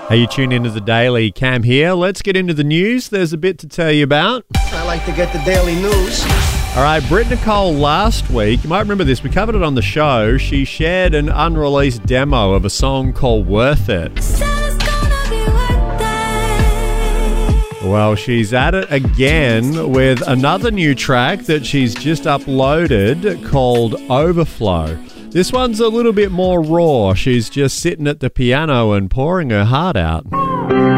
Hey, you tune into the Daily. Cam here. Let's get into the news. There's a bit to tell you about. I like to get the daily news. All right, Britt Nicole last week, you might remember this, we covered it on the show. She shared an unreleased demo of a song called Worth It. Well, she's at it again with another new track that she's just uploaded called Overflow. This one's a little bit more raw. She's just sitting at the piano and pouring her heart out.